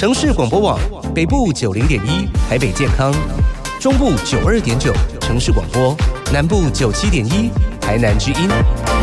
城市广播网北部90.1台北健康，中部92.9城市广播，南部97.1台南之音。